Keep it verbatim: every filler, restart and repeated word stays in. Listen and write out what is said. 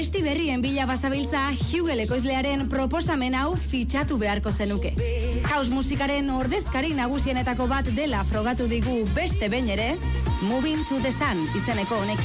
Esti berrien bila bazabiltza, Hugel ekoizlearen proposamen hau fitxatu beharko zenuke. House musikaren ordezkari nagusienetako bat dela frogatu digu beste behin ere, Moving to the Sun izeneko honek.